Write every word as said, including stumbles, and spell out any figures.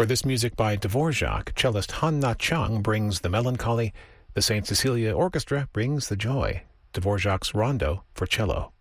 For this music by Dvorak, cellist Han Na Chung brings the melancholy, the Saint Cecilia Orchestra brings the joy. Dvorak's Rondo for cello.